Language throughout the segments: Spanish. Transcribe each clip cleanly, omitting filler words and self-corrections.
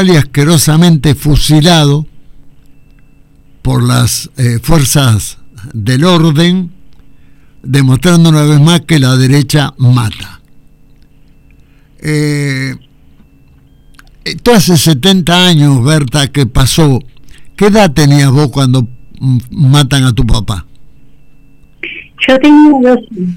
brutal y asquerosamente fusilado por las fuerzas del orden, demostrando una vez más que la derecha mata. Tú hace 70 años, Berta, que pasó. ¿Qué edad tenías vos cuando matan a tu papá? Yo tenía 2 años.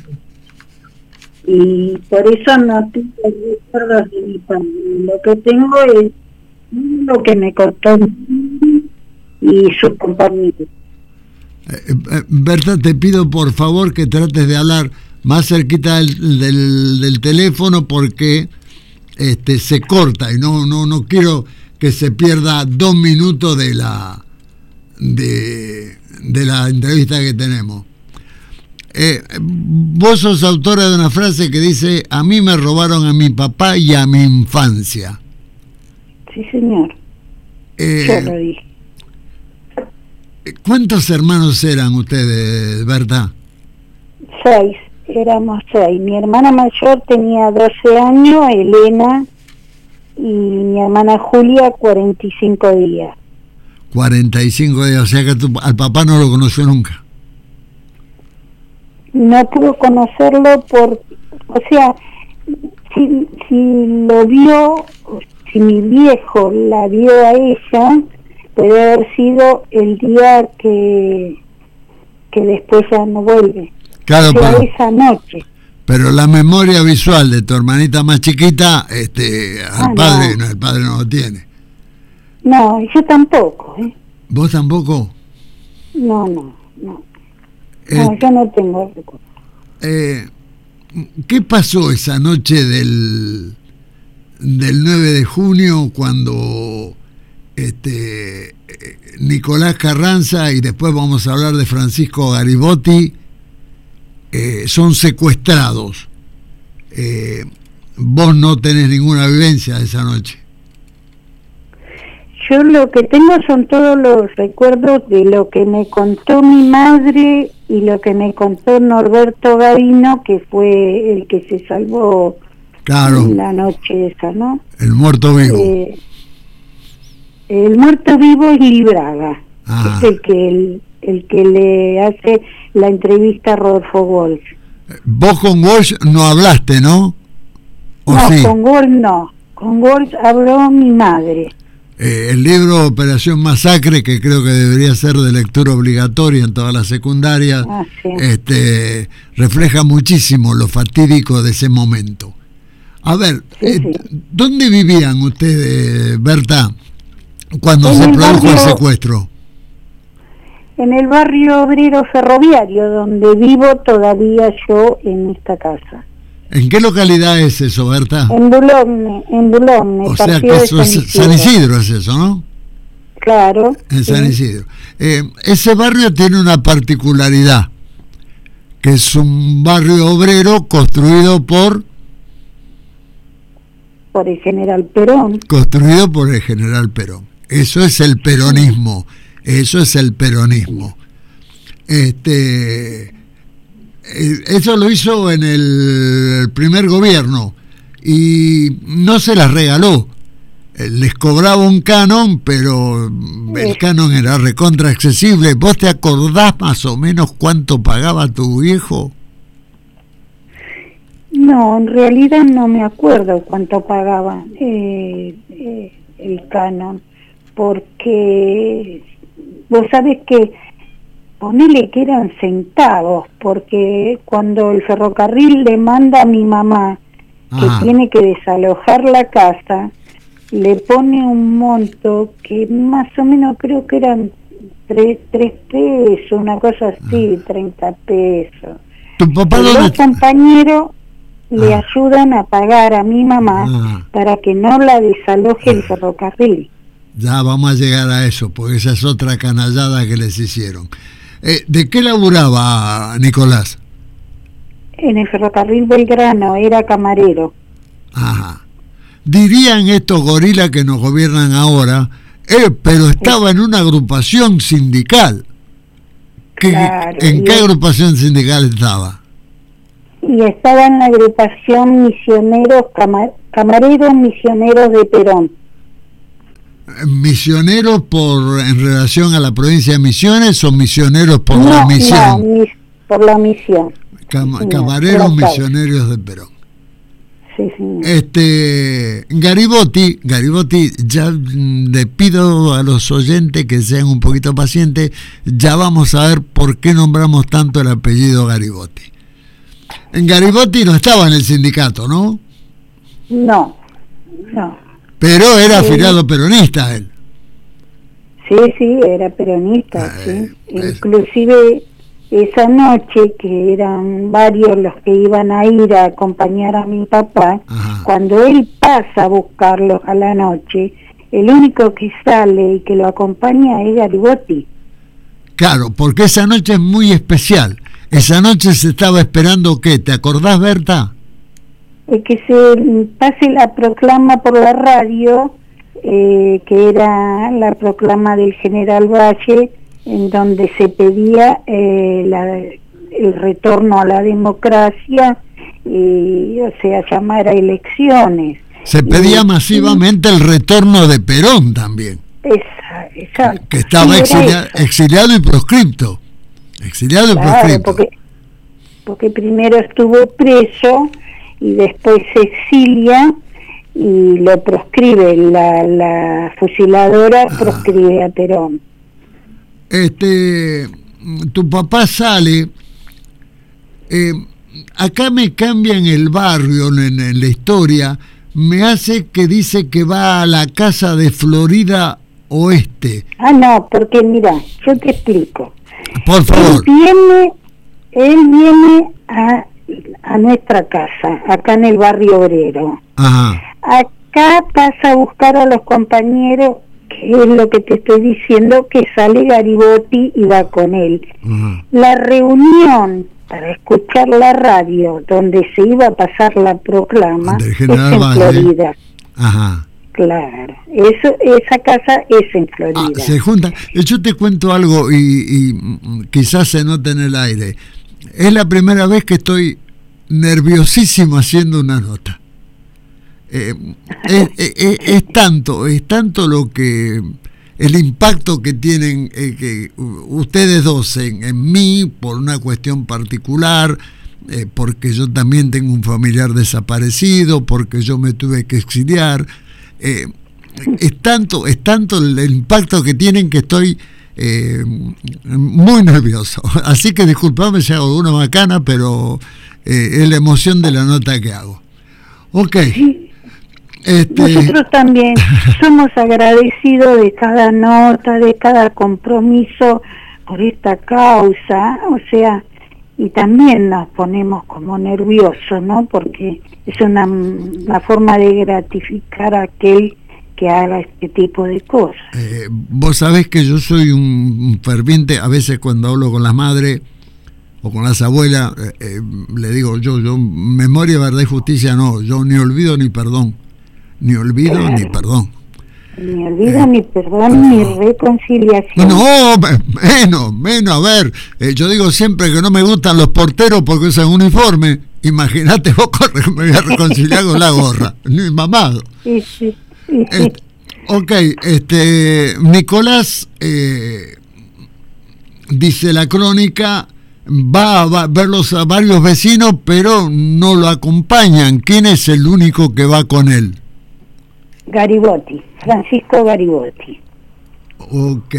Y por eso no tengo recuerdos de mi padre. Lo que tengo es lo que me contó y sus compañeros. Berta, te pido por favor que trates de hablar más cerquita del teléfono, porque se corta y no quiero que se pierda 2 minutos de la entrevista que tenemos. Vos sos autora de una frase que dice: a mí me robaron a mi papá y a mi infancia. Sí, señor. Yo lo dije. ¿Cuántos hermanos eran ustedes, Berta? 6, éramos 6. Mi hermana mayor tenía 12 años, Elena, y mi hermana Julia 45 días. 45 días, o sea que al papá no lo conoció nunca. No pudo conocerlo si lo vio, si mi viejo la vio a ella, puede haber sido el día que después ya no vuelve. Claro, pero esa noche. Pero la memoria visual de tu hermanita más chiquita, el padre no lo tiene. No, yo tampoco. ¿Vos tampoco? No, yo no tengo recuerdo. ¿Qué pasó esa noche del 9 de junio cuando Nicolás Carranza, y después vamos a hablar de Francisco Garibotti, son secuestrados? Vos no tenés ninguna vivencia de esa noche. Yo lo que tengo son todos los recuerdos de lo que me contó mi madre y lo que me contó Norberto Gavino, que fue el que se salvó la noche esa, ¿no? El muerto vivo. El muerto vivo es Libraga, es el que le hace la entrevista a Rodolfo Walsh. Vos con Walsh no hablaste, ¿no? No, sí? Con Walsh no. Con Walsh habló mi madre. El libro Operación Masacre, que creo que debería ser de lectura obligatoria en todas las secundarias, sí. Refleja muchísimo lo fatídico de ese momento. A ver, sí. ¿Dónde vivían ustedes, Berta, cuando se produjo el secuestro? En el barrio obrero ferroviario, donde vivo todavía yo en esta casa. ¿En qué localidad es eso, Berta? En Boulogne. O sea que eso es San Isidro, es eso, ¿no? Claro. En San Isidro. Ese barrio tiene una particularidad, que es un barrio obrero construido por el general Perón. Construido por el general Perón. Eso es el peronismo. Eso es el peronismo. Eso lo hizo en el primer gobierno y no se las regaló. Les cobraba un canon, pero el canon era recontra accesible. ¿Vos te acordás más o menos cuánto pagaba tu viejo? No, en realidad no me acuerdo cuánto pagaba el canon, porque vos sabés que ponele que eran centavos, porque cuando el ferrocarril le manda a mi mamá que tiene que desalojar la casa, le pone un monto que más o menos creo que eran 3 pesos, una cosa así, 30 pesos. ¿Tu papá los compañeros le ayudan a pagar a mi mamá para que no la desaloje el ferrocarril. Ya vamos a llegar a eso, porque esa es otra canallada que les hicieron. ¿De qué laburaba Nicolás? En el ferrocarril Belgrano, era camarero. Dirían estos gorilas que nos gobiernan ahora, pero estaba en una agrupación sindical. Claro, ¿En qué agrupación sindical estaba? Y estaba en la agrupación misioneros, camareros misioneros de Perón. ¿Misioneros en relación a la provincia de Misiones o misioneros por la misión? No, por la misión. Camareros misioneros de Perón. Sí, sí. Garibotti, ya le pido a los oyentes que sean un poquito pacientes, ya vamos a ver por qué nombramos tanto el apellido Garibotti. Garibotti no estaba en el sindicato, ¿no? No. Pero era afiliado peronista él. Sí, era peronista, sí. Inclusive esa noche, que eran varios los que iban a ir a acompañar a mi papá, cuando él pasa a buscarlos a la noche, el único que sale y que lo acompaña es Garibotti. Claro, porque esa noche es muy especial. Esa noche se estaba esperando, ¿qué? ¿Te acordás, Berta? Que se pase la proclama por la radio, que era la proclama del general Valle, en donde se pedía el retorno a la democracia, o sea, llamar a elecciones. Se pedía masivamente el retorno de Perón también. Exacto. Que estaba exiliado y proscripto. Porque primero estuvo preso y después se exilia y lo proscribe, la fusiladora proscribe a Perón. Tu papá sale, acá me cambian el barrio en la historia, me hace que dice que va a la casa de Florida Oeste. No, porque mira, yo te explico. Por favor. Él viene a nuestra casa, acá en el barrio obrero. Ajá. Acá pasa a buscar a los compañeros, que es lo que te estoy diciendo, que sale Garibotti y va con él. La reunión para escuchar la radio donde se iba a pasar la proclama es en Florida. Ajá. Claro, esa casa es en Florida. Se junta. Yo te cuento algo y quizás se note en el aire. Es la primera vez que estoy nerviosísimo haciendo una nota. Es tanto lo que el impacto que tienen que ustedes dos en mí por una cuestión particular, porque yo también tengo un familiar desaparecido, porque yo me tuve que exiliar. Es tanto el impacto que tienen que estoy muy nervioso. Así que disculpame si hago una macana, pero es la emoción de la nota que hago. Ok. Nosotros también somos agradecidos de cada nota, de cada compromiso por esta causa, o sea, y también nos ponemos como nerviosos, ¿no? Porque es una forma de gratificar a aquel que haga este tipo de cosas. Vos sabés que yo soy un ferviente, a veces cuando hablo con las madres o con las abuelas, le digo yo memoria, verdad y justicia no, yo ni olvido ni perdón. Ni olvido ni perdón. Ni olvido ni perdón ni reconciliación. No, menos, a ver, yo digo siempre que no me gustan los porteros porque usan uniforme. Imagínate vos que me voy a reconciliar con la gorra, ni mamado. Sí. Ok, Nicolás, dice la crónica, va a verlos a varios vecinos, pero no lo acompañan. ¿Quién es el único que va con él? Garibotti, Francisco Garibotti. Ok.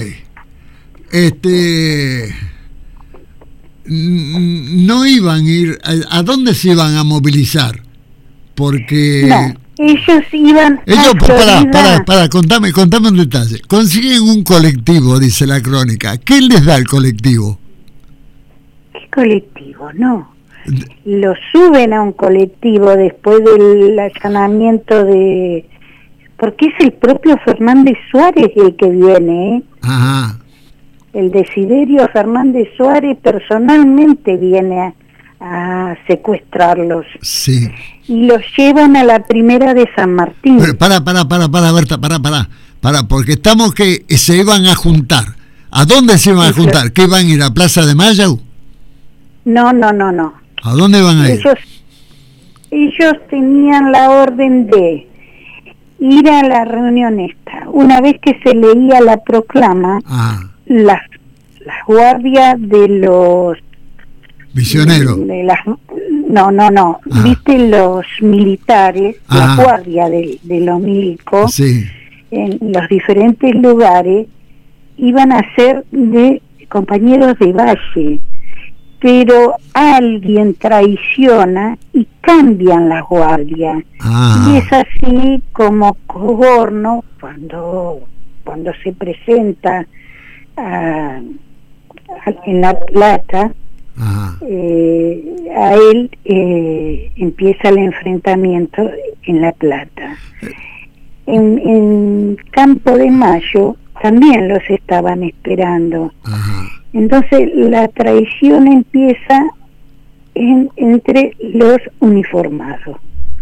No iban a ir, ¿a dónde se iban a movilizar? Porque... No, ellos iban Pará, contame un detalle. Consiguen un colectivo, dice la crónica. ¿Qué les da el colectivo? ¿Qué colectivo? No. Lo suben a un colectivo después del allanamiento de... Porque es el propio Fernández Suárez el que viene, Ajá. El Desiderio Fernández Suárez personalmente viene a secuestrarlos. Sí. Y los llevan a la primera de San Martín. Pero para, Berta, para, porque estamos que se iban a juntar. ¿A dónde se iban a juntar? ¿Qué iban a ir a Plaza de Mayo? No. ¿A dónde van a ir? Ellos tenían la orden de ir a la reunión esta. Una vez que se leía la proclama, las guardias de los misioneros, no, viste, los militares, la guardia de los milicos, sí, en los diferentes lugares iban a ser de compañeros de valle, pero alguien traiciona y cambian las guardias. Y es así como Coborno, cuando se presenta en La Plata, a él empieza el enfrentamiento en La Plata. En Campo de Mayo también los estaban esperando. Entonces la traición empieza entre los uniformados.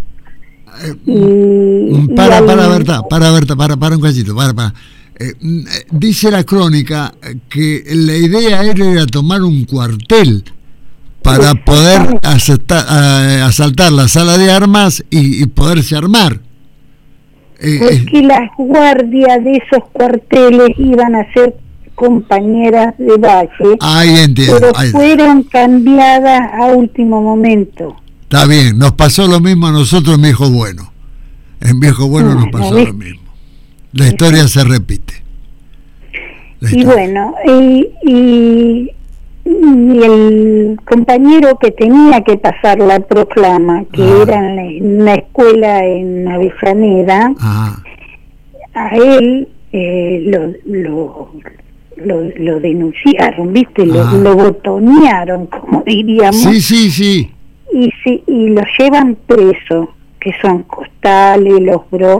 Para un cachito, dice la crónica que la idea era tomar un cuartel para poder asaltar la sala de armas y poderse armar. Porque las guardias de esos cuarteles iban a ser compañeras de valle, entiendo, pero fueron cambiadas a último momento. Está bien, nos pasó lo mismo a nosotros en Viejo Bueno. En Viejo Bueno nos pasó lo mismo. La historia se repite. Y bueno, y el compañero que tenía que pasar la proclama, que era en una escuela en Avellaneda, a él lo denunciaron, ¿viste? Lo botonearon, como diríamos. Sí. Y lo llevan preso, que son Costales, los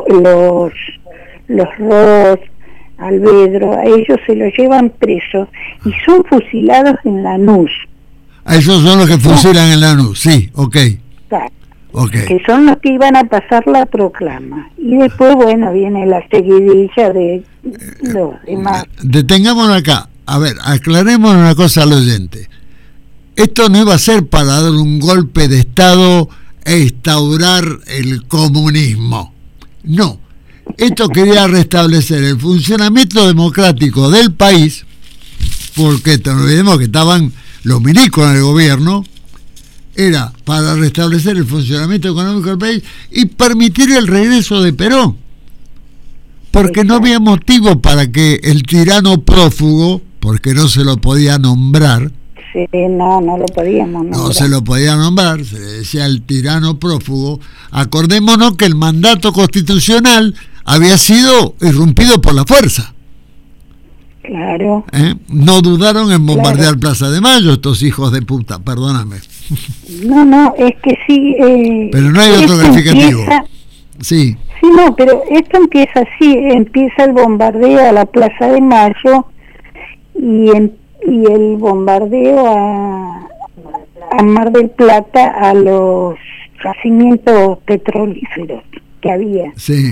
Ross, Alvedro, a ellos se los llevan presos y son fusilados en Lanús. Esos son los que fusilan en Lanús, sí, ok. Que son los que iban a pasar la proclama. Y después, bueno, viene la seguidilla de los demás. Detengámonos acá. A ver, aclaremos una cosa al oyente. Esto no iba a ser para dar un golpe de Estado e instaurar el comunismo. No. Esto quería restablecer el funcionamiento democrático del país, porque no olvidemos que estaban los milicos en el gobierno. Era para restablecer el funcionamiento económico del país y permitir el regreso de Perón, porque no había motivo para que el tirano prófugo, porque no se lo podía nombrar, no lo podíamos nombrar. No se lo podía nombrar, se le decía el tirano prófugo. Acordémonos que el mandato constitucional había sido irrumpido por la fuerza. Claro. No dudaron en bombardear Plaza de Mayo, estos hijos de puta, perdóname. No, es que sí. Pero no hay otro calificativo. Sí. Sí, no, pero esto empieza así, empieza el bombardeo a la Plaza de Mayo y el bombardeo a Mar del Plata, a los yacimientos petrolíferos que había. Sí.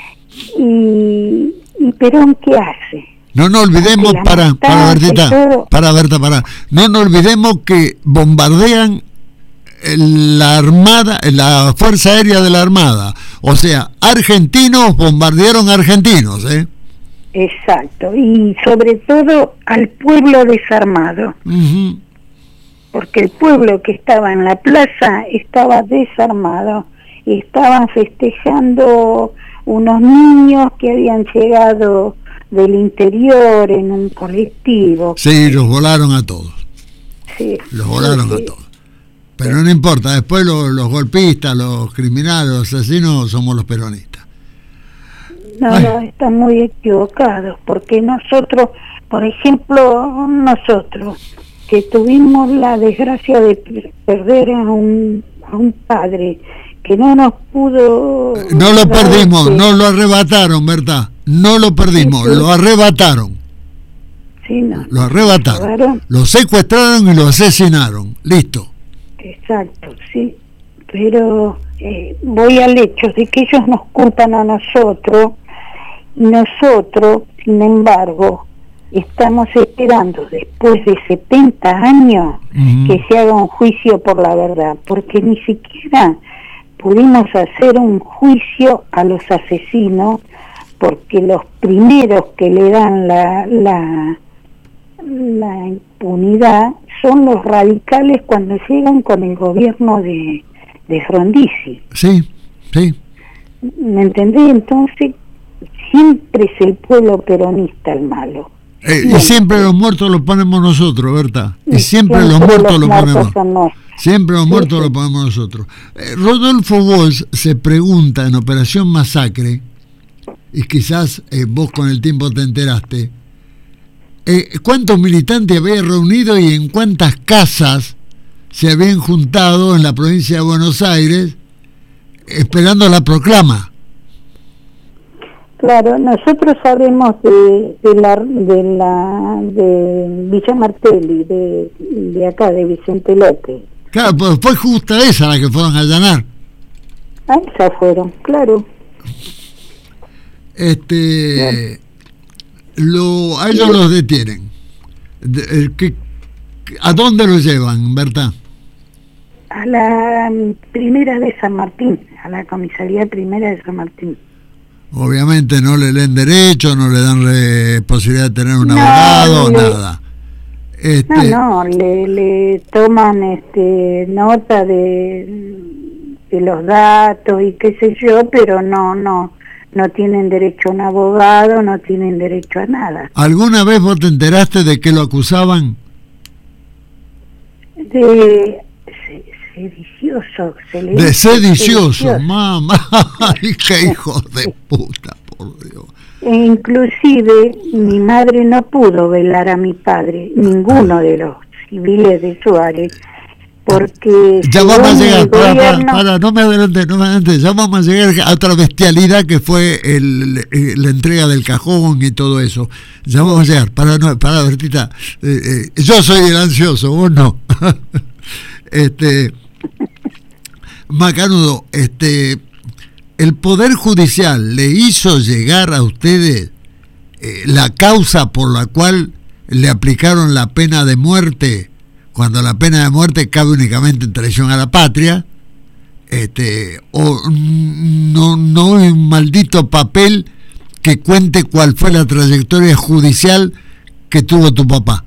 Y Perón, ¿qué hace? No nos olvidemos, no nos olvidemos que bombardean la Armada, la Fuerza Aérea de la Armada. O sea, argentinos bombardearon argentinos, Exacto, y sobre todo al pueblo desarmado, porque el pueblo que estaba en la plaza estaba desarmado, y estaban festejando unos niños que habían llegado del interior en un colectivo. Sí, los volaron a todos. Sí, los volaron a todos. Pero no importa, después los golpistas, los criminales, los asesinos somos los peronistas. No, están muy equivocados, porque nosotros, por ejemplo, que tuvimos la desgracia de perder a un padre que no nos pudo... No lo perdimos, no lo arrebataron, ¿verdad? No lo perdimos, lo arrebataron. Sí, no. Lo arrebataron, lo secuestraron y lo asesinaron, listo. Exacto, sí, pero voy al hecho de que ellos nos culpan a nosotros, y nosotros, sin embargo, estamos esperando después de 70 años que se haga un juicio por la verdad, porque ni siquiera pudimos hacer un juicio a los asesinos, porque los primeros que le dan la impunidad son los radicales cuando llegan con el gobierno de Frondizi. Sí, sí. ¿Me entendés? Entonces siempre es el pueblo peronista el malo. Y siempre los muertos los ponemos nosotros, ¿verdad? Y siempre los muertos los ponemos. Siempre los muertos los ponemos nosotros. Rodolfo Walsh se pregunta en Operación Masacre, y quizás vos con el tiempo te enteraste, ¿cuántos militantes había reunido y en cuántas casas se habían juntado en la provincia de Buenos Aires esperando la proclama? Claro, nosotros sabemos de Villa Martelli, de acá, de Vicente López. Claro, pues fue justo esa la que fueron a allanar. Ah, esa fueron, claro. A ellos los detienen. ¿A dónde los llevan, Berta? A la primera de San Martín, a la comisaría primera de San Martín. Obviamente no le leen derecho, no le dan posibilidad de tener un abogado, nada. Le toman nota de los datos y qué sé yo, pero no tienen derecho a un abogado, no tienen derecho a nada. ¿Alguna vez vos te enteraste de que lo acusaban? De sedicioso. De sedicioso, mamá, qué hijos de puta, por Dios. E inclusive mi madre no pudo velar a mi padre, ninguno de los civiles de Suárez, porque ya vamos a llegar, para, no me adelante, ya vamos a llegar a otra bestialidad que fue la entrega del cajón y todo eso. Ya vamos a llegar, para Bertita, yo soy el ansioso, vos no. Macanudo, el Poder Judicial le hizo llegar a ustedes la causa por la cual le aplicaron la pena de muerte, cuando la pena de muerte cabe únicamente en traición a la patria, o no hay un maldito papel que cuente cuál fue la trayectoria judicial que tuvo tu papá?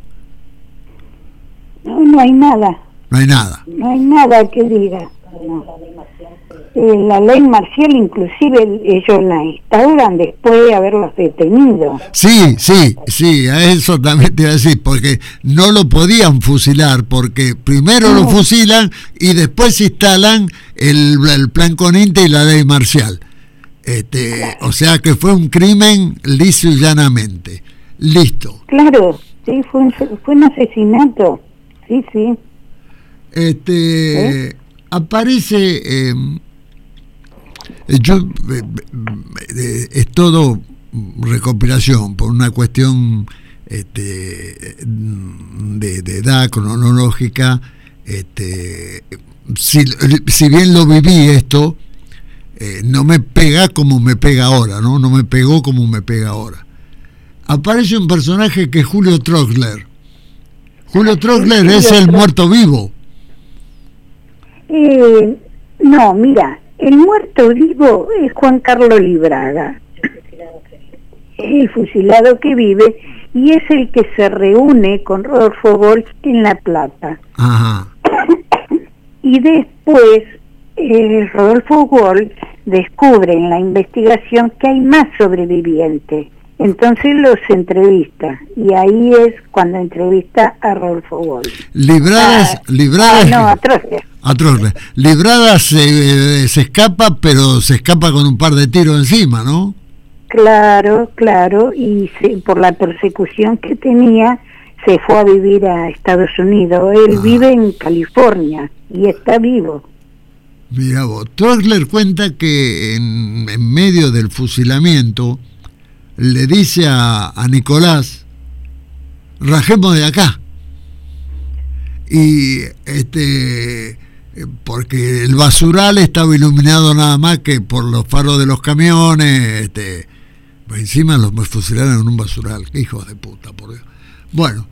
No hay nada. No hay nada. No hay nada que diga. No. La ley marcial inclusive ellos la instauran después de haberlos detenido. Sí, a eso también te iba a decir, porque no lo podían fusilar, porque primero lo fusilan y después instalan el plan Coninte y la ley marcial. O sea que fue un crimen liso y llanamente. Listo. Claro, sí, fue un asesinato. Sí. Aparece es todo recopilación por una cuestión de edad cronológica. Si bien lo viví esto, no me pega como me pega ahora, no me pegó como me pega ahora. Aparece un personaje que es Julio Troxler. Julio Troxler es el muerto vivo. No, mira, el muerto vivo es Juan Carlos Libraga, el fusilado que vive, y es el que se reúne con Rodolfo Walsh en La Plata. Ajá. Y después Rodolfo Walsh descubre en la investigación que hay más sobrevivientes. Entonces los entrevista, y ahí es cuando entrevista a Rodolfo Walsh. Libradas a Troxler. Libradas se escapa, pero se escapa con un par de tiros encima, ¿no? Claro, y por la persecución que tenía, se fue a vivir a Estados Unidos. Él vive en California y está vivo. Mira vos, Troxler cuenta que en medio del fusilamiento le dice a Nicolás, rajemos de acá. Y porque el basural estaba iluminado nada más que por los faros de los camiones, encima los fusilaron en un basural, qué hijos de puta, por Dios. Bueno,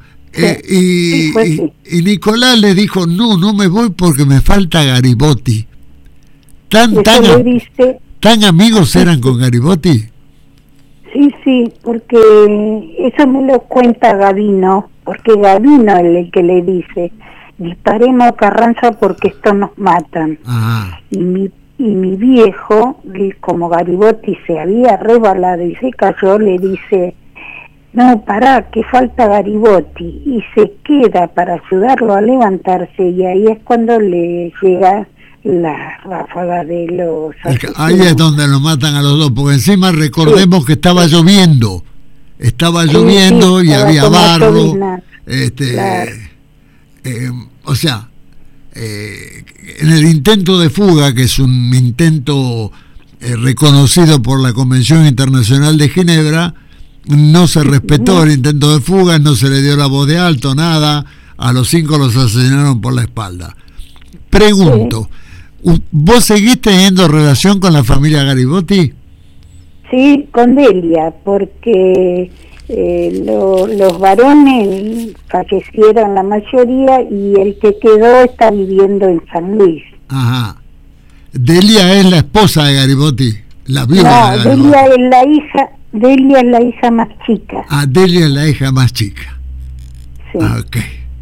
y Nicolás le dijo, no me voy porque me falta Garibotti. ¿Tan amigos eran con Garibotti? Sí, porque eso me lo cuenta Gabino, porque Gabino es el que le dice, disparemos a Carranza porque estos nos matan. Ajá. Y mi viejo, como Garibotti se había rebalado y se cayó, le dice, no, pará, que falta Garibotti, y se queda para ayudarlo a levantarse, y ahí es cuando le llega la ráfaga de los asesinos. Ahí es donde lo matan a los dos, porque encima recordemos que estaba lloviendo, y había barro, claro. O sea, en el intento de fuga, que es un intento reconocido por la Convención Internacional de Ginebra, no se respetó el intento de fuga, no se le dio la voz de alto, nada, a los 5 los asesinaron por la espalda. Pregunto, ¿vos seguís teniendo relación con la familia Garibotti? Sí, con Delia, porque los varones fallecieron la mayoría y el que quedó está viviendo en San Luis. Ajá. Delia es la esposa de Garibotti, la viuda de Garibotti. Delia es la hija más chica. Ah, Delia es la hija más chica. Sí. Ok.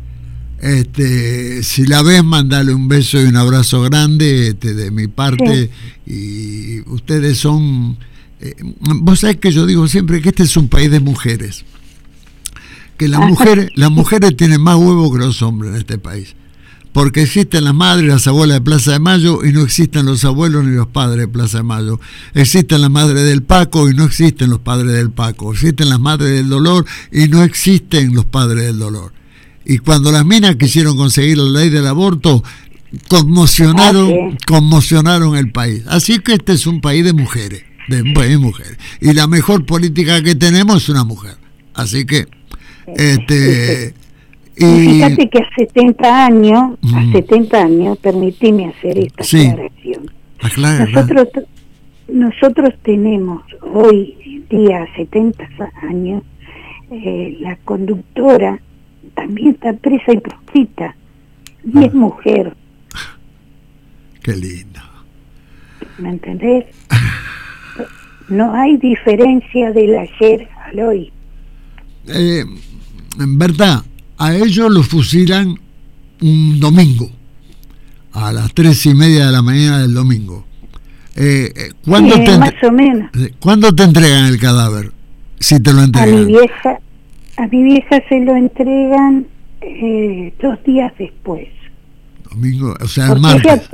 Si la ves, mandale un beso y un abrazo grande de mi parte. Sí. Y ustedes son... vos sabés que yo digo siempre que este es un país de mujeres. Que las mujeres tienen más huevos que los hombres en este país. Porque existen las madres y las abuelas de Plaza de Mayo y no existen los abuelos ni los padres de Plaza de Mayo. Existen las madres del Paco y no existen los padres del Paco. Existen las madres del dolor y no existen los padres del dolor. Y cuando las minas quisieron conseguir la ley del aborto, conmocionaron el país. Así que este es un país de mujeres, y la mejor política que tenemos es una mujer. Así que y fíjate que a 70 años, permitime hacer esta aclaración. Nosotros tenemos hoy día 70 años, la conductora también está presa y proscrita, y es mujer. Qué lindo. ¿Me entendés? No hay diferencia del ayer al hoy. En verdad, a ellos los fusilan un domingo, a las 3:30 de la mañana del domingo. Más o menos. ¿Cuándo te entregan el cadáver? Si te lo entregan. A mi vieja se lo entregan 2 días después. Domingo, o sea, porque el martes. Ella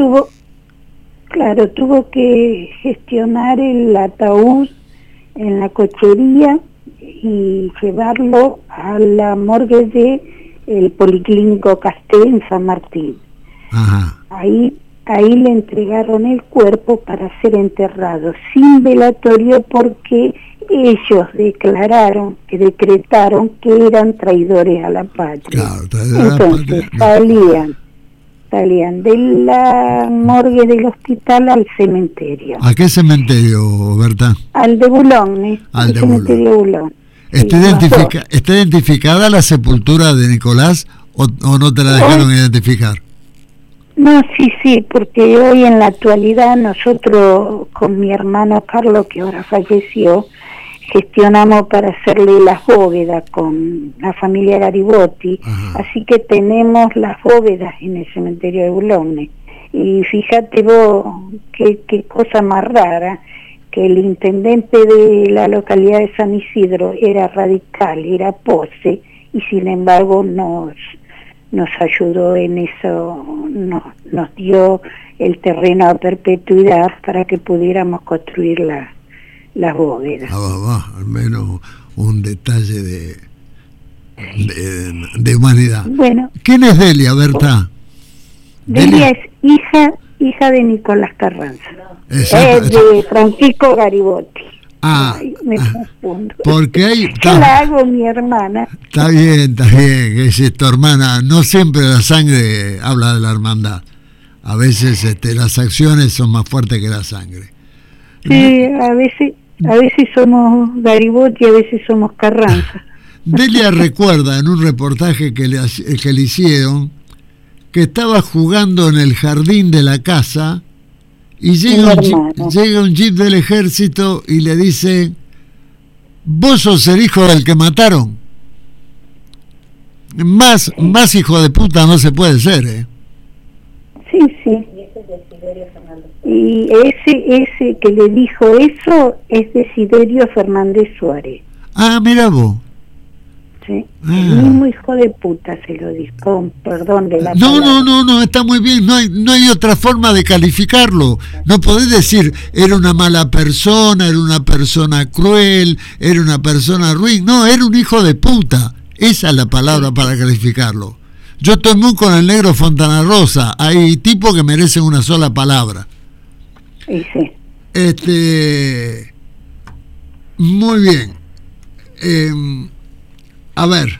tuvo que gestionar el ataúd en la cochería y llevarlo a la morgue de el Policlínico Castel en San Martín. Ajá. Ahí le entregaron el cuerpo para ser enterrado sin velatorio, porque ellos decretaron que eran traidores a la patria. Claro, traidores entonces a la patria. Salían de la morgue del hospital al cementerio. ¿A qué cementerio, Berta? Al de Boulogne, al cementerio de Boulogne. ¿Está identificada la sepultura de Nicolás o no te la dejaron identificar? No, sí, porque hoy en la actualidad nosotros con mi hermano Carlos, que ahora falleció, gestionamos para hacerle las bóvedas con la familia Garibotti. Ajá. Así que tenemos las bóvedas en el cementerio de Boulogne. Y fíjate vos qué cosa más rara, que el intendente de la localidad de San Isidro era radical, era Pose, y sin embargo nos ayudó en eso, nos dio el terreno a perpetuidad para que pudiéramos construir las bóvedas. Al menos un detalle de humanidad. Bueno, ¿quién es Delia, Berta? Delia es hija de Nicolás Carranza, de Francisco Garibotti. Me confundo. Porque hay... Yo la hago mi hermana. Está bien, es tu hermana. No siempre la sangre habla de la hermandad. A veces las acciones son más fuertes que la sangre. Sí, a veces somos Garibotti, a veces somos Carranza. Delia recuerda en un reportaje que le hicieron que estaba jugando en el jardín de la casa y llega un jeep del ejército y le dice: vos sos el hijo del que mataron. Más hijo de puta no se puede ser, Sí. Y ese que le dijo eso es Desiderio Fernández Suárez. Ah, mira vos. Sí, el mismo hijo de puta se lo dijo, perdón de la palabra. No, está muy bien, no hay otra forma de calificarlo. No podés decir, era una mala persona, era una persona cruel, era una persona ruin. No, era un hijo de puta. Esa es la palabra para calificarlo. Yo estoy muy con el negro Fontana Rosa. Hay tipos que merecen una sola palabra. Sí. Muy bien. A ver,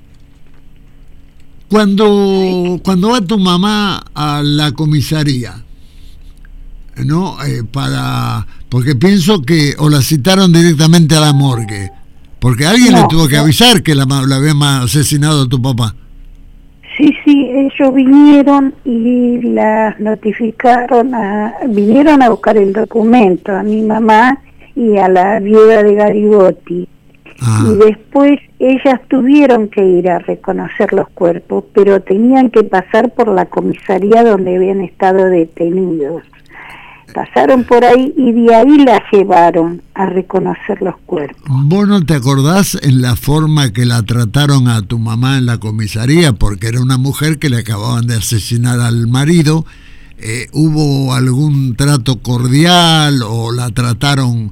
cuando va tu mamá a la comisaría, ¿no? Porque pienso que o la citaron directamente a la morgue, porque alguien le tuvo que avisar que la había asesinado a tu papá. Sí, ellos vinieron y las notificaron, vinieron a buscar el documento a mi mamá y a la viuda de Garibotti. Y después ellas tuvieron que ir a reconocer los cuerpos, pero tenían que pasar por la comisaría donde habían estado detenidos. Pasaron por ahí y de ahí las llevaron a reconocer los cuerpos. ¿Vos no te acordás en la forma que la trataron a tu mamá en la comisaría? Porque era una mujer que le acababan de asesinar al marido. ¿Hubo algún trato cordial o la trataron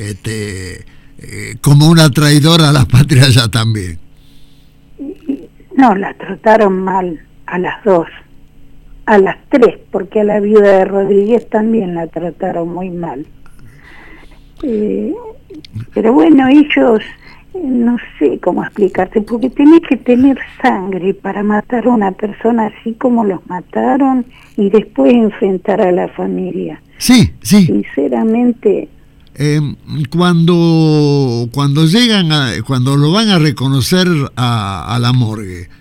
como una traidora a la patria ya también? No, la trataron mal a las dos, a las tres, porque a la viuda de Rodríguez también la trataron muy mal. Pero bueno, ellos, no sé cómo explicarte, porque tenés que tener sangre para matar a una persona así como los mataron y después enfrentar a la familia. Sí. Sinceramente... Cuando llegan cuando lo van a reconocer a la morgue,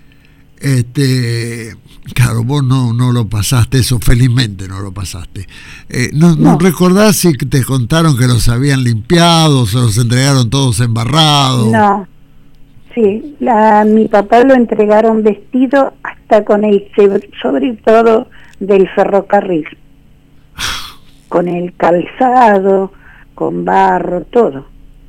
claro, vos no lo pasaste eso, felizmente no lo pasaste. ¿No recordás si te contaron que los habían limpiado, se los entregaron todos embarrados? No, sí, mi papá lo entregaron vestido hasta con sobre todo del ferrocarril, con el calzado, con barro, todo.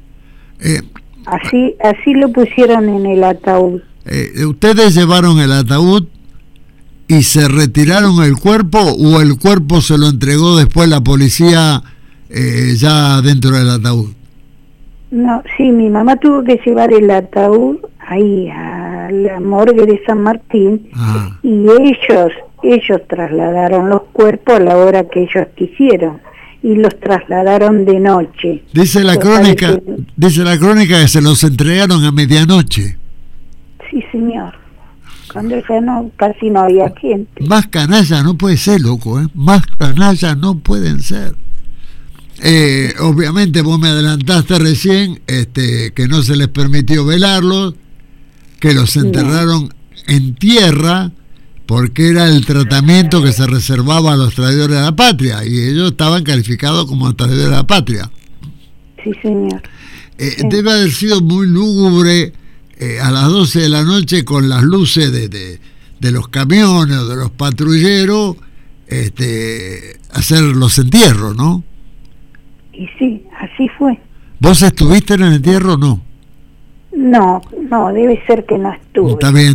Así lo pusieron en el ataúd. ¿Ustedes llevaron el ataúd y se retiraron el cuerpo o el cuerpo se lo entregó después la policía ya dentro del ataúd? No, sí, mi mamá tuvo que llevar el ataúd ahí a la morgue de San Martín y ellos trasladaron los cuerpos a la hora que ellos quisieron. Y los trasladaron de noche. Dice la crónica que se los entregaron a medianoche. Sí, señor. Cuando ya casi no había gente. Más canalla no puede ser, loco, más canalla no pueden ser. Obviamente vos me adelantaste recién que no se les permitió velarlos, que los enterraron en tierra, porque era el tratamiento que se reservaba a los traidores de la patria, y ellos estaban calificados como traidores de la patria. Sí, señor. Debe haber sido muy lúgubre a las 12 de la noche con las luces de los camiones, de los patrulleros, hacer los entierros, ¿no? Y sí, así fue. ¿Vos estuviste en el entierro o no? No, debe ser que no estuve. Está bien.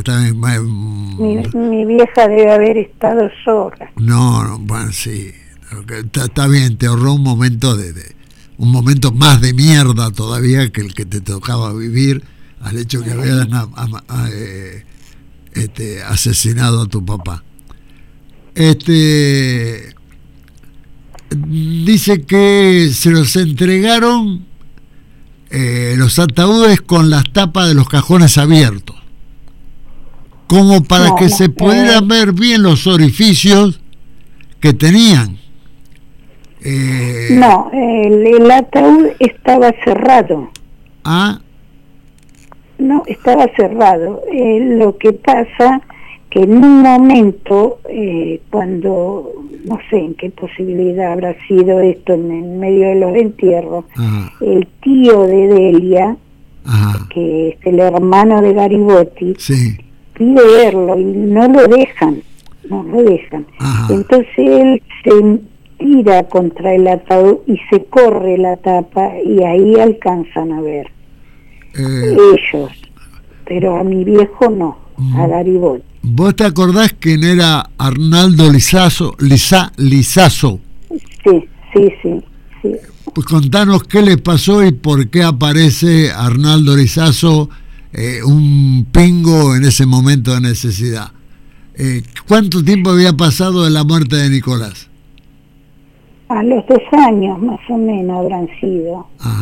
Mi vieja debe haber estado sola. No, bueno, sí. Está bien, te ahorró un momento un momento más de mierda todavía que el que te tocaba vivir al hecho que habían asesinado a tu papá. Dice que se los entregaron los ataúdes con las tapas de los cajones abiertos, como para que se pudieran ver bien los orificios que tenían. El ataúd estaba cerrado. No, estaba cerrado. Lo que pasa que en un momento, cuando no sé en qué posibilidad habrá sido esto en medio de los entierros. Ajá. El tío de Delia, ajá, que es el hermano de Garibotti, sí, pide verlo y no lo dejan. Ajá. Entonces él se tira contra el ataúd y se corre la tapa y ahí alcanzan a ver ellos, pero a mi viejo no, a Garibotti. ¿Vos te acordás quién era Arnaldo Lizazo? Sí. Pues contanos qué le pasó y por qué aparece Arnaldo Lizazo, un pingo en ese momento de necesidad. ¿Cuánto tiempo había pasado de la muerte de Nicolás? A los 2 años más o menos habrán sido.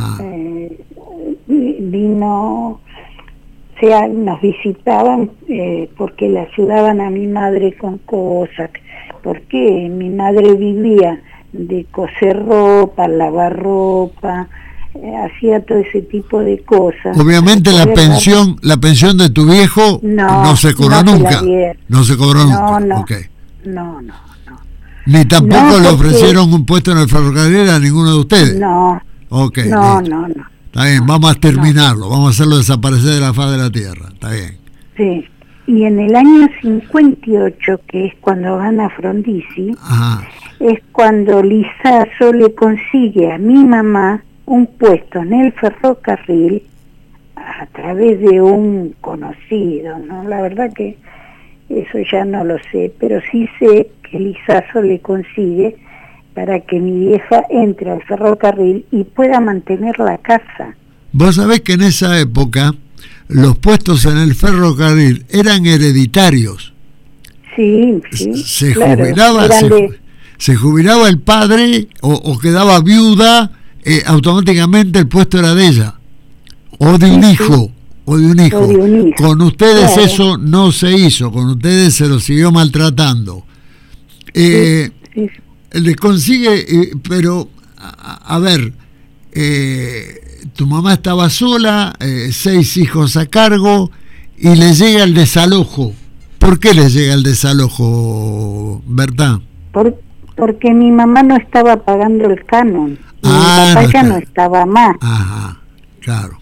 Vino, o sea, nos visitaban porque le ayudaban a mi madre con cosas, porque mi madre vivía de coser ropa, lavar ropa, hacía todo ese tipo de cosas. Obviamente la pensión de tu viejo no se cobró nunca. No se cobró nunca. No. Okay. No. Ni tampoco le ofrecieron un puesto en el ferrocarril a ninguno de ustedes. No. Okay. No. Está bien, vamos a terminarlo, vamos a hacerlo desaparecer de la faz de la tierra. Está bien. Sí. Y en el año 58, que es cuando gana Frondizi, es cuando Lizazo le consigue a mi mamá un puesto en el ferrocarril a través de un conocido, ¿no? La verdad que eso ya no lo sé, pero sí sé que Lizazo le consigue para que mi vieja entre al ferrocarril y pueda mantener la casa. Vos sabés que en esa época los puestos en el ferrocarril eran hereditarios. Sí, se jubilaba el padre o quedaba viuda, automáticamente el puesto era de ella o de un hijo. Con ustedes eso no se hizo, con ustedes se lo siguió maltratando. Le consigue, pero a ver, tu mamá estaba sola, 6 hijos a cargo y le llega el desalojo. ¿Por qué le llega el desalojo, Berta? Porque mi mamá no estaba pagando el canon. Mi papá ya no estaba más. Ajá, claro.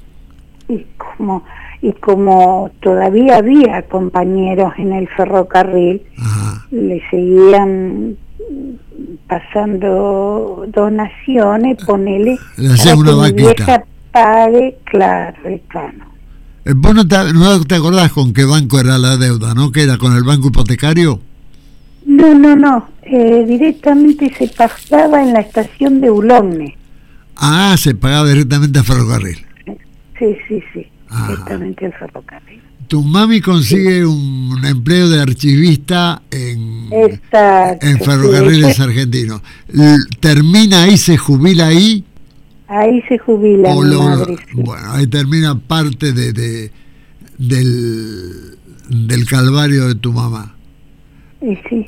Y como todavía había compañeros en el ferrocarril, le seguían pasando donaciones, ponele, para que mi vieja pague, claro, el canon. Vos no te acordás con qué banco era la deuda, ¿no? ¿Que era con el banco hipotecario? No, directamente se pagaba en la estación de Boulogne. Se pagaba directamente a ferrocarril. Sí, directamente al ferrocarril. Tu mami consigue un empleo de archivista en ferrocarriles argentinos. ¿Termina ahí, se jubila ahí? Ahí se jubila mi madre. Sí. Bueno, ahí termina parte del calvario de tu mamá. Sí.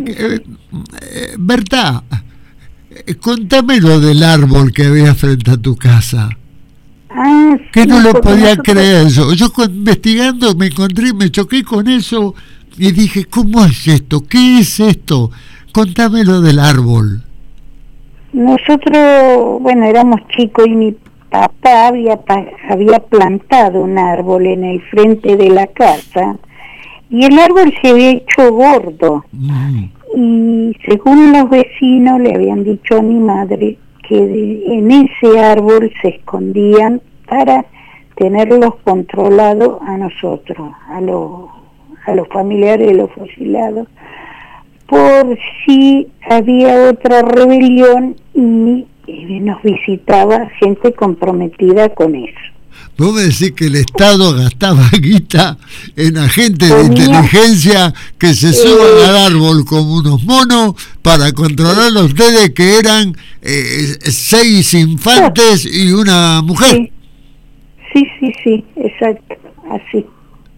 Berta, contame lo del árbol que había frente a tu casa. Que no lo podía creer eso. Yo investigando me choqué con eso y dije, ¿cómo es esto? ¿Qué es esto? Contame lo del árbol. Nosotros, éramos chicos y mi papá había plantado un árbol en el frente de la casa y el árbol se había hecho gordo. Y según los vecinos le habían dicho a mi madre que en ese árbol se escondían para tenerlos controlados a nosotros, a los familiares de los fusilados, por si había otra rebelión y nos visitaba gente comprometida con eso. Vos me decís que el Estado gastaba guita en agentes de inteligencia que se suban al árbol como unos monos para controlar a ustedes, que eran 6 infantes y una mujer. Sí, exacto, así.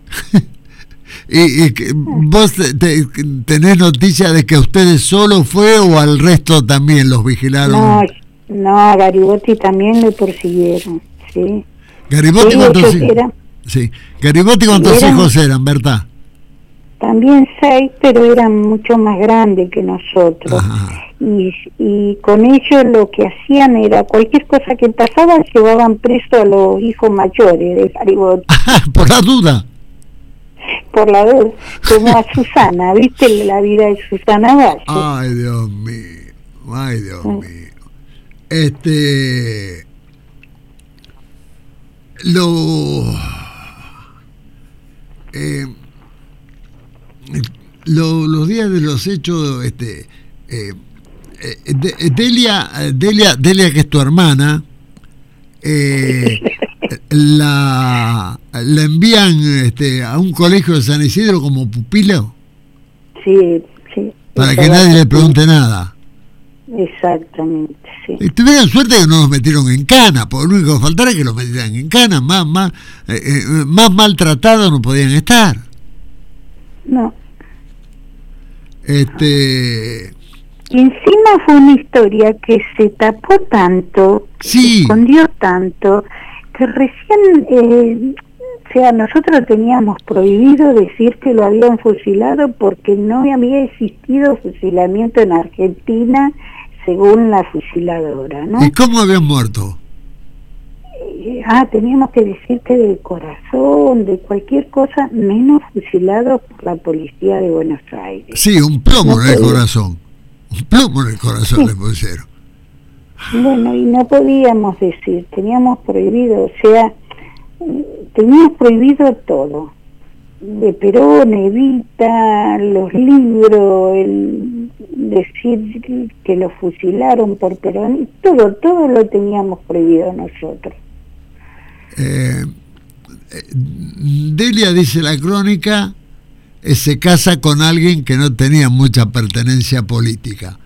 ¿Y vos tenés noticia de que a ustedes solo fue o al resto también los vigilaron? No, a Garibotti también le persiguieron, sí. ¿Garibotti cuántos hijos? Sí. ¿Garibotti cuántos hijos eran, Berta? también 6, pero eran mucho más grandes que nosotros. Y con ellos lo que hacían era cualquier cosa que pasaba, llevaban preso a los hijos mayores de Garibaldi. Por la duda. Por la duda, como a Susana, ¿viste la vida de Susana Valle? Ay, Dios mío, ay, Dios mío. Los días de los hechos, Delia, que es tu hermana, la envían a un colegio de San Isidro como pupilo. Sí. Para que nadie le pregunte nada. Exactamente, sí. Y tuvieron suerte que no los metieron en cana, porque lo único que faltara es que los metieran en cana, más maltratados no podían estar. No. Y encima fue una historia que se tapó tanto, sí, se escondió tanto, que recién, o sea, nosotros teníamos prohibido decir que lo habían fusilado porque no había existido fusilamiento en Argentina según la fusiladora, ¿no? ¿Y cómo habían muerto? Teníamos que decir que del corazón, de cualquier cosa, menos fusilados por la policía de Buenos Aires. Sí, un plomo en el corazón. Un plomo en el corazón le pusieron. Bueno, y no podíamos decir, teníamos prohibido, o sea, teníamos prohibido todo. De Perón, Evita, los libros, el decir que lo fusilaron por Perón, todo lo teníamos prohibido nosotros. Delia, dice la crónica, se casa con alguien que no tenía mucha pertenencia política.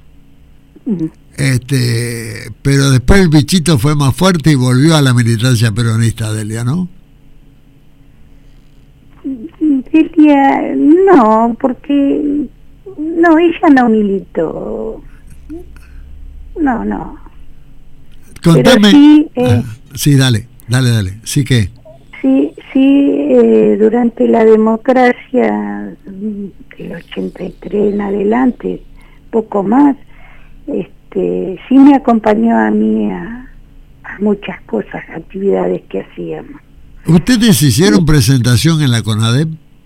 Pero después el bichito fue más fuerte y volvió a la militancia peronista, Delia, ¿no? Delia, no, porque no, ella no militó. No. Contame. Pero sí, sí, dale. Sí que. Sí, durante la democracia del 83 en adelante, poco más, sí me acompañó a mí a muchas cosas, actividades que hacíamos. ¿Ustedes hicieron presentación en la CONADEP?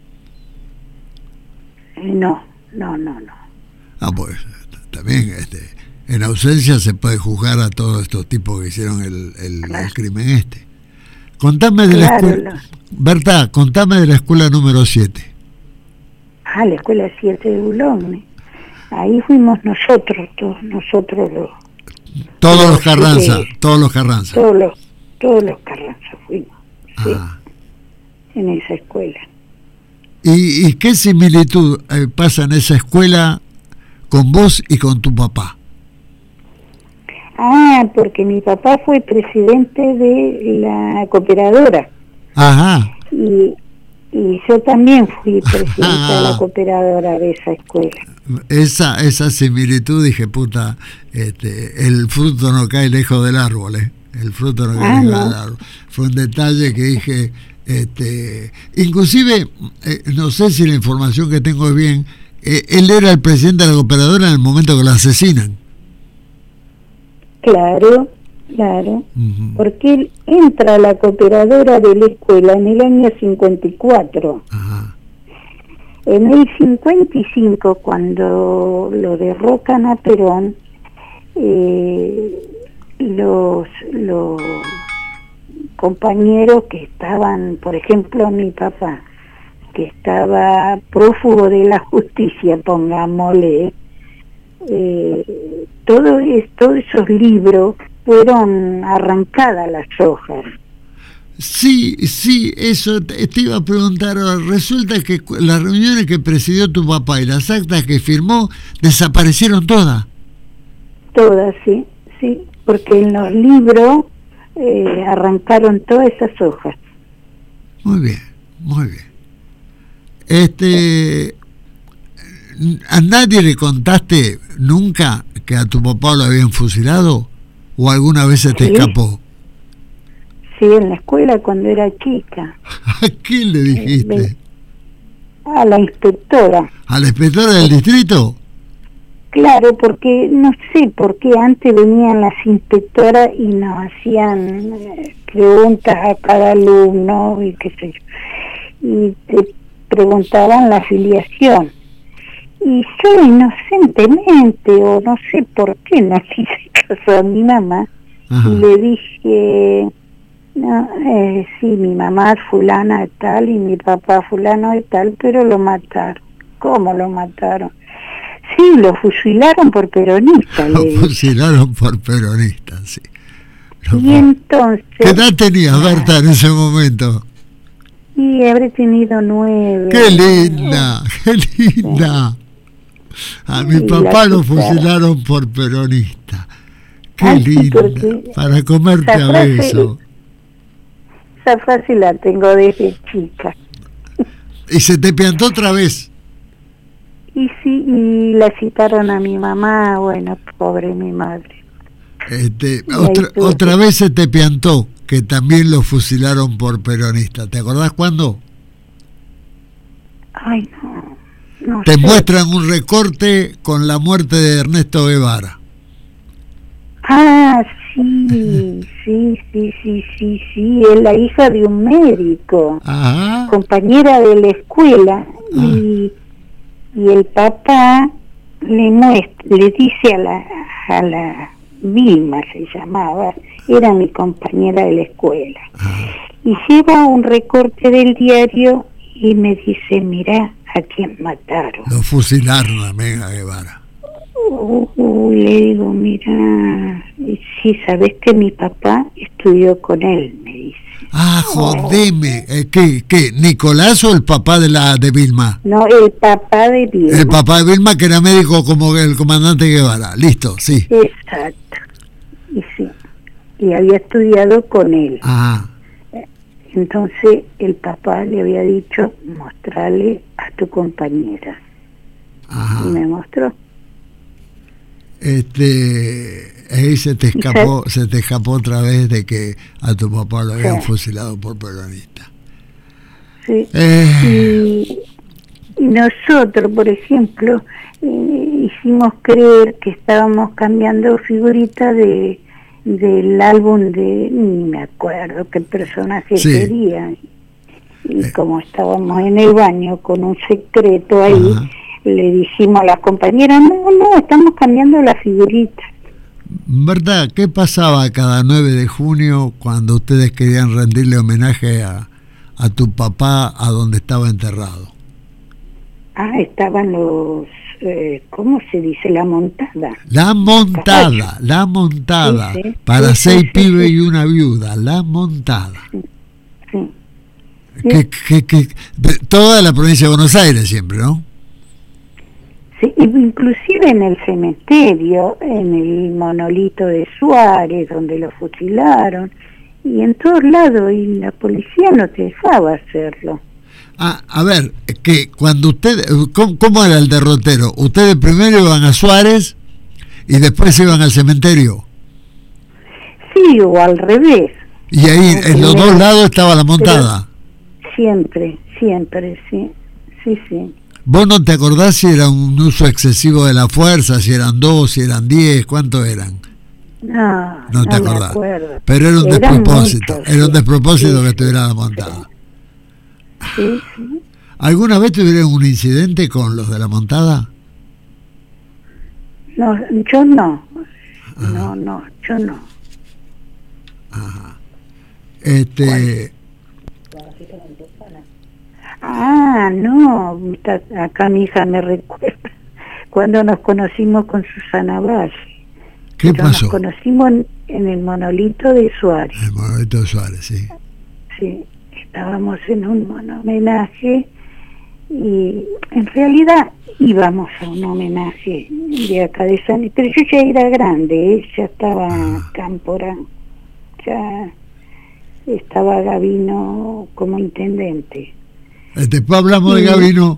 No. Pues también en ausencia se puede juzgar a todos estos tipos que hicieron el crimen Contame de la escuela. Berta, contame de la escuela número 7. La escuela 7 de Boulogne. Ahí fuimos nosotros todos los Carranza. Todos los Carranza fuimos, sí, en esa escuela. ¿Y qué similitud pasa en esa escuela con vos y con tu papá? Porque mi papá fue presidente de la cooperadora. Y yo también fui presidenta de la cooperadora de esa escuela. Esa similitud, dije, puta, el fruto no cae lejos del árbol, el fruto no cae lejos del árbol. Fue un detalle que dije, inclusive, no sé si la información que tengo es bien, él era el presidente de la cooperadora en el momento que lo asesinan. Claro, porque él entra a la cooperadora de la escuela en el año 54. En el 55, cuando lo derrocan a Perón, los compañeros que estaban, por ejemplo, mi papá, que estaba prófugo de la justicia, pongámosle, todos esos libros fueron arrancadas las hojas. Sí, eso te iba a preguntar. Resulta que las reuniones que presidió tu papá y las actas que firmó desaparecieron todas. Todas, sí, porque en los libros arrancaron todas esas hojas. Muy bien. ¿A nadie le contaste nunca que a tu papá lo habían fusilado? ¿O alguna vez se te escapó? Sí, en la escuela cuando era chica. ¿A quién le dijiste? a la inspectora. ¿A la inspectora del distrito? Claro, porque no sé por qué antes venían las inspectoras y nos hacían preguntas a cada alumno y qué sé yo, y te preguntaban la afiliación. Y yo inocentemente, o no sé por qué, no le hice caso a mi mamá. Ajá. Y le dije, no, sí, mi mamá es fulana de tal y mi papá fulano de tal, pero lo mataron. ¿Cómo lo mataron? Sí, lo fusilaron por peronista. Lo fusilaron por peronista, sí. Y entonces... ¿Qué edad tenías, Berta, en ese momento? Y habré tenido 9. ¡Qué linda! ¡Qué linda! A mi papá lo fusilaron por peronista. ¡Qué linda! Para comerte a beso. Esa frase la tengo desde chica. ¿Y se te piantó otra vez? Y sí, y la citaron a mi mamá, bueno, pobre mi madre. Otra vez se te piantó, que también lo fusilaron por peronista. ¿Te acordás cuándo? Ay, no te sé. Muestran un recorte con la muerte de Ernesto Guevara. Ah, sí, es la hija de un médico. Ajá. Compañera de la escuela. Y el papá le dice a la Vilma, se llamaba, era mi compañera de la escuela, y lleva un recorte del diario y me dice, mirá a quién mataron. Lo fusilaron a Guevara. Le digo, mira, sí, sabes que mi papá estudió con él, me dice. Ah, jodeme. ¿Qué? ¿Nicolás o el papá de Vilma? No, el papá de Vilma. El papá de Vilma, que era médico como el comandante Guevara. Listo, sí. Exacto. Y sí. Y había estudiado con él. Ah. Entonces el papá le había dicho, mostrarle a tu compañera. Ajá. Y me mostró. Ahí se te escapó otra vez de que a tu papá lo habían fusilado por peronista. Sí. Y nosotros, por ejemplo, hicimos creer que estábamos cambiando figuritas del álbum de, ni me acuerdo qué personaje sería. Y como estábamos en el baño con un secreto ahí, le dijimos a la compañera, no, estamos cambiando la figurita. ¿Verdad? ¿Qué pasaba cada 9 de junio cuando ustedes querían rendirle homenaje a tu papá a donde estaba enterrado? Estaban los, ¿cómo se dice? La montada. La montada. Sí. Para 6 pibes y una viuda, la montada. Sí. Toda la provincia de Buenos Aires siempre, ¿no? Sí, inclusive en el cementerio, en el monolito de Suárez, donde lo fusilaron, y en todos lados, y la policía no te dejaba hacerlo. A ver, que cuando ustedes, ¿cómo era el derrotero? ¿Ustedes primero iban a Suárez y después iban al cementerio? Sí, o al revés. Y ahí en los dos lados estaba la montada. Siempre, sí. ¿Vos no te acordás si era un uso excesivo de la fuerza, si eran 2, si eran 10, cuántos eran? No te acordás. Me acuerdo. Pero era un despropósito, muchos, era un despropósito que estuviera la montada. Sí. ¿Alguna vez tuvieron un incidente con los de la montada? No, yo no. No, yo no. Ajá. No, acá mi hija me recuerda cuando nos conocimos con Susana Valle. ¿Qué pasó? Nos conocimos en el monolito de Suárez. El monolito de Suárez, sí. Sí, estábamos en un homenaje y en realidad íbamos a un homenaje de acá de San... Pero yo ya era grande, ya estaba Cámpora, ya estaba Gavino como intendente. Después hablamos de Gavino,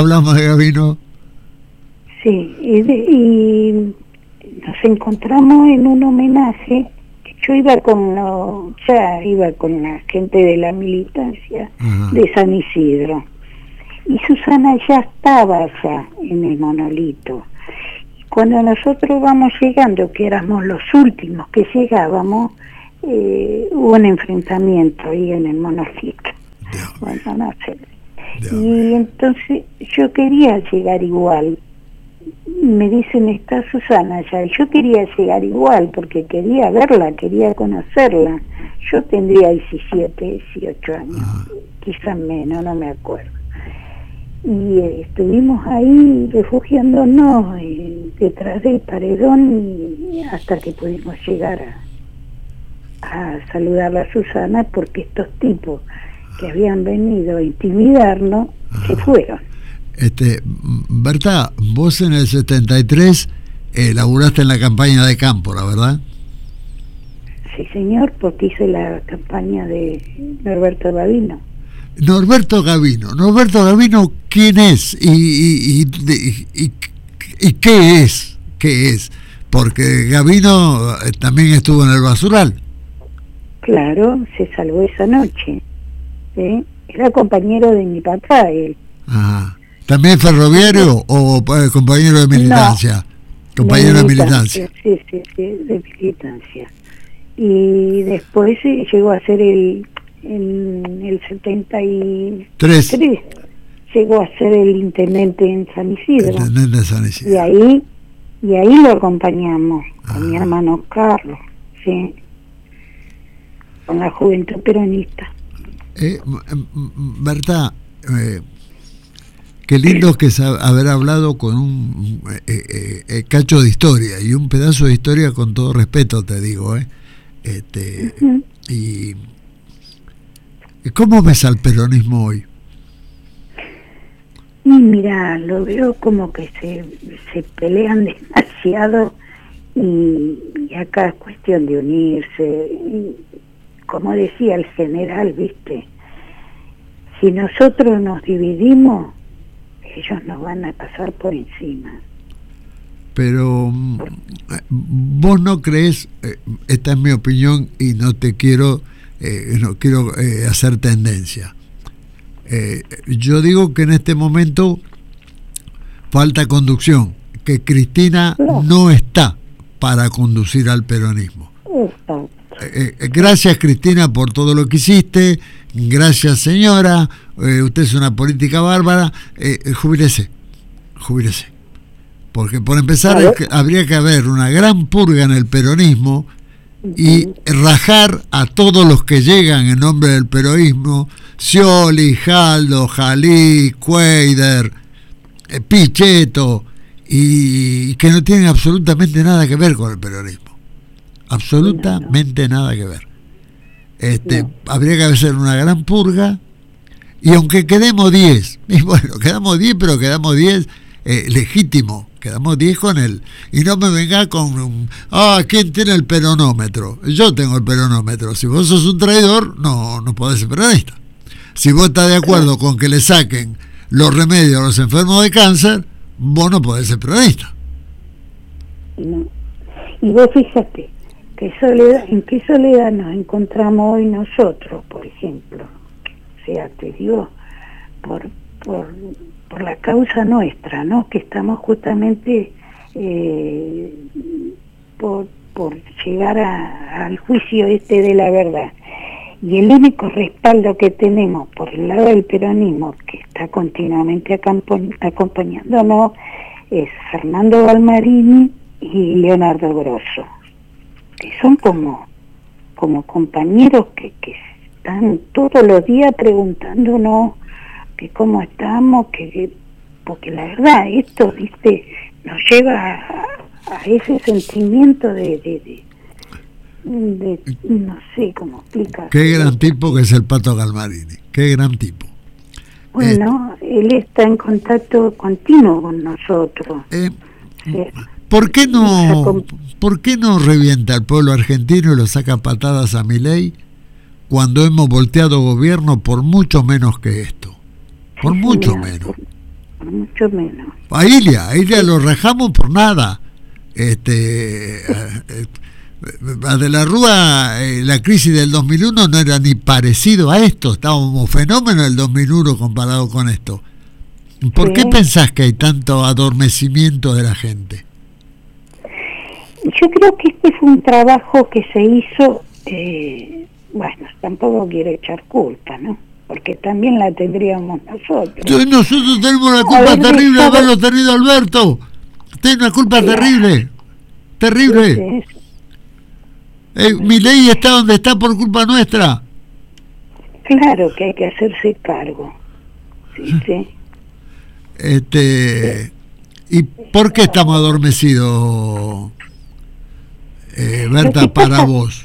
Sí, y nos encontramos en un homenaje. Yo iba con la gente de la militancia de San Isidro, y Susana ya estaba allá en el monolito. Cuando nosotros vamos llegando, que éramos los últimos que llegábamos, hubo un enfrentamiento ahí en el monolito. Bueno, no sé. Y entonces yo quería llegar igual. Me dicen, está Susana allá. Yo quería llegar igual porque quería verla, quería conocerla. Yo tendría 17, 18 años, quizás menos, no me acuerdo. Y estuvimos ahí refugiándonos detrás del paredón hasta que pudimos llegar a saludar a Susana, porque estos tipos que habían venido a intimidarnos se fueron. Berta, vos en el 73 laburaste en la campaña de Cámpora, ¿verdad? Sí, señor, porque hice la campaña de Norberto Gavino. Norberto Gavino, ¿quién es? ¿Y qué es? ¿Qué es? Porque Gavino también estuvo en el basural. Claro, se salvó esa noche. ¿Sí? Era compañero de mi papá, él. Ajá. ¿También ferroviario o compañero de militancia? No, compañero de militancia. Sí, de militancia. Y después llegó a ser en el 73 llegó a ser el intendente en San Isidro. Intendente de San Isidro. Y ahí lo acompañamos con mi hermano Carlos, sí, con la Juventud Peronista. Berta, qué lindo que es haber hablado con un cacho de historia y un pedazo de historia, con todo respeto te digo, y ¿cómo ves al peronismo hoy? Y mira, lo veo como que se pelean demasiado y acá es cuestión de unirse. Y, como decía el general, ¿viste? Si nosotros nos dividimos, ellos nos van a pasar por encima. Pero vos no crees, esta es mi opinión y no quiero hacer tendencia. Yo digo que en este momento falta conducción, que Cristina no está para conducir al peronismo. Gracias, Cristina, por todo lo que hiciste. Gracias, señora. Usted es una política bárbara. Jubílese. Porque por empezar habría que haber una gran purga en el peronismo y rajar a todos los que llegan en nombre del peronismo: Scioli, Jaldo, Jalí, Cuader, Pichetto, y que no tienen absolutamente nada que ver con el peronismo. Absolutamente nada que ver. Habría que hacer una gran purga, y aunque quedemos 10, y bueno, quedamos 10, pero quedamos 10 legítimo, quedamos 10 con él, y no me venga con ¿quién tiene el peronómetro? Yo tengo el peronómetro. Si vos sos un traidor, no podés ser peronista. Si vos estás de acuerdo con que le saquen los remedios a los enfermos de cáncer, vos no podés ser peronista. Y vos fíjate en qué soledad nos encontramos hoy nosotros, por ejemplo. O sea, te digo, por la causa nuestra, ¿no? Que estamos justamente por llegar al juicio de la verdad. Y el único respaldo que tenemos por el lado del peronismo, que está continuamente acompañándonos, es Fernando Balmarini y Leonardo Grosso, que son como compañeros que están todos los días preguntándonos que cómo estamos, porque la verdad esto, viste, nos lleva a ese sentimiento de no sé cómo explicar. Qué gran tipo que es el Pato Galmarini, qué gran tipo. Bueno, él está en contacto continuo con nosotros. Sí. ¿Por qué no revienta al pueblo argentino y lo saca patadas a Milei cuando hemos volteado gobierno por mucho menos que esto? Por mucho menos. Por mucho menos. A Ilia lo rajamos por nada. A De la Rúa, la crisis del 2001 no era ni parecido a esto. Estábamos fenómeno del 2001 comparado con esto. ¿Por qué pensás que hay tanto adormecimiento de la gente? Yo creo que este fue un trabajo que se hizo, bueno, tampoco quiero echar culpa, ¿no? Porque también la tendríamos nosotros. Nosotros tenemos una culpa terrible de haberlo tenido Alberto. Tiene una culpa terrible. Terrible. Milei está donde está por culpa nuestra. Claro que hay que hacerse cargo. Sí. ¿Y por qué estamos adormecidos, Berta, para vos?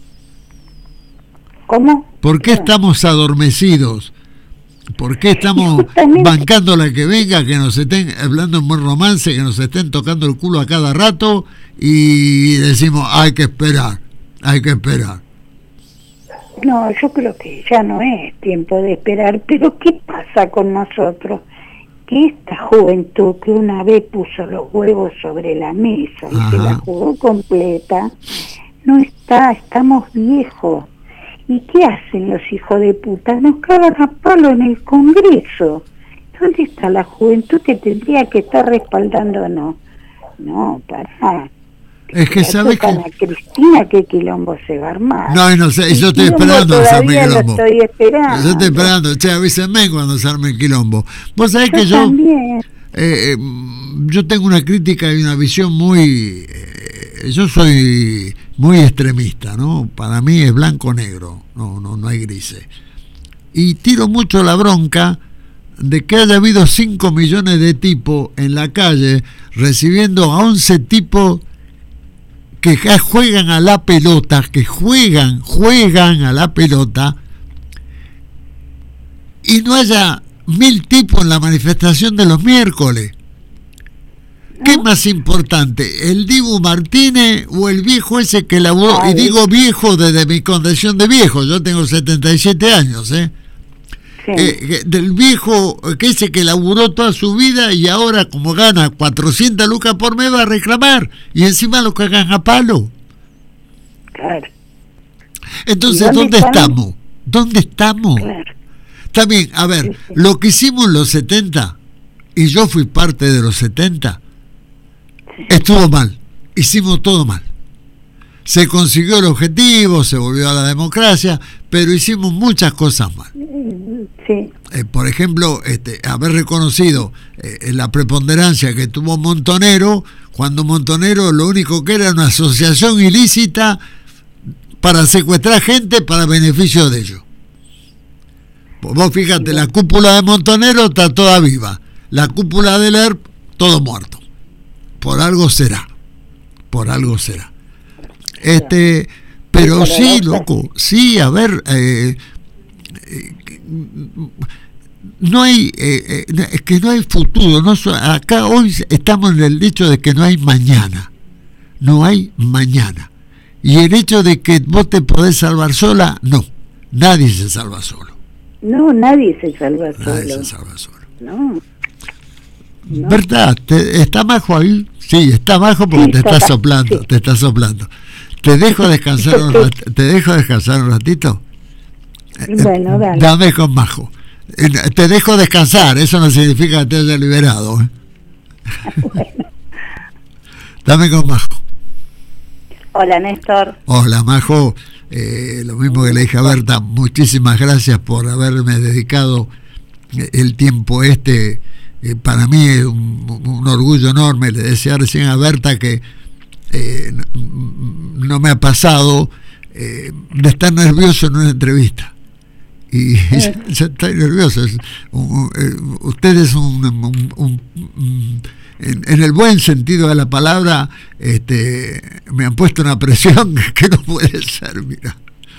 ¿Cómo? ¿Por qué estamos adormecidos? ¿Por qué estamos bancando la que venga, que nos estén hablando en buen romance, que nos estén tocando el culo a cada rato y decimos, hay que esperar? No, yo creo que ya no es tiempo de esperar, pero ¿qué pasa con nosotros? Que esta juventud que una vez puso los huevos sobre la mesa y se la jugó completa, no está, estamos viejos. ¿Y qué hacen los hijos de puta? Nos cagan a palo en el Congreso. ¿Dónde está la juventud que tendría que estar respaldándonos? No, pará. Es que sabes que... a Cristina, ¿qué quilombo se va a armar? No sé, yo estoy esperando a arme el quilombo. Yo estoy esperando, avísenme cuando se arme el quilombo. Vos sabés que yo tengo una crítica y una visión muy... yo soy muy extremista, ¿no? Para mí es blanco-negro, no hay grises. Y tiro mucho la bronca de que haya habido 5 millones de tipos en la calle recibiendo a 11 tipos que juegan a la pelota, que juegan a la pelota, y no haya 1000 tipos en la manifestación de los miércoles. ¿Qué es más importante, el Dibu Martínez o el viejo ese que laburó? Y digo viejo desde mi condición de viejo, yo tengo 77 años, Sí. Del viejo que ese que laburó toda su vida y ahora como gana 400 lucas por mes va a reclamar y encima lo cagan a palo. Claro. Entonces, ¿dónde estamos? Claro. También, a ver, lo que hicimos en los 70, y yo fui parte de los 70, estuvo mal, hicimos todo mal. Se consiguió el objetivo, se volvió a la democracia, pero hicimos muchas cosas mal. Sí. Por ejemplo, haber reconocido la preponderancia que tuvo Montonero, cuando Montonero lo único que era una asociación ilícita para secuestrar gente para beneficio de ellos. Vos fíjate, la cúpula de Montonero está toda viva, la cúpula del ERP todo muerto. Por algo será. Pero sí, loco, sí, a ver, no hay, es que no hay futuro, acá hoy estamos en el hecho de que no hay mañana, y el hecho de que vos te podés salvar sola, no, nadie se salva solo. No, nadie se salva solo. No. ¿Verdad? ¿Está Majo ahí? Sí, está Majo porque te está soplando. ¿Te dejo descansar un ratito? Bueno, dale. Dame con Majo. Te dejo descansar, eso no significa que te haya liberado. Bueno. Dame con Majo. Hola, Néstor. Hola, Majo. Lo mismo que le dije a Berta, muchísimas gracias por haberme dedicado el tiempo para mí es un orgullo enorme. Le decía recién a Berta que no me ha pasado de estar nervioso en una entrevista y ya estoy nervioso. Ustedes en el buen sentido de la palabra me han puesto una presión que no puede ser. Mira,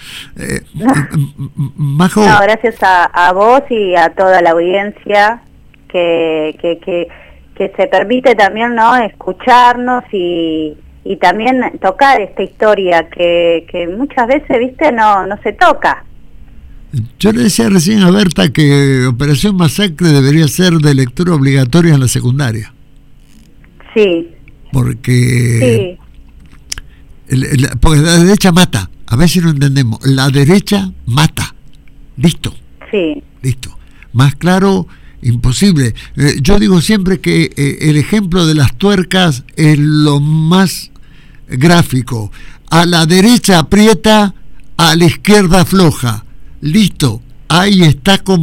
Majo. No, gracias a vos y a toda la audiencia que se permite también, ¿no?, escucharnos y también tocar esta historia que muchas veces, viste, no se toca. Yo le decía recién a Berta que Operación Masacre debería ser de lectura obligatoria en la secundaria. Sí. Porque porque la derecha mata. A ver si no entendemos. La derecha mata. Listo. Sí. Listo. Más claro imposible. Yo digo siempre que el ejemplo de las tuercas es lo más gráfico. A la derecha aprieta, a la izquierda afloja. Listo, ahí está como